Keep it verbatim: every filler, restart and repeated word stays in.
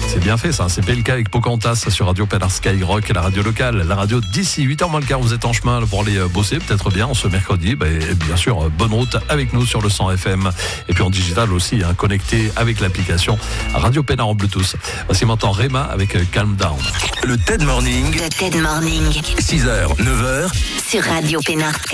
C'est bien fait ça, c'est pas le cas avec Pocahontas sur Radio Pénard Skyrock, la radio locale, la radio d'ici. huit heures moins le quart, vous êtes en chemin pour aller bosser, peut-être bien ce mercredi. Bah, et bien sûr, bonne route avec nous sur le cent F M. Et puis en digital aussi, hein, connecté avec l'application Radio Pénard en Bluetooth. Voici maintenant Réma avec Calm Down. Le TED Morning. Le TED Morning. six heures, neuf heures. Sur Radio Pénard.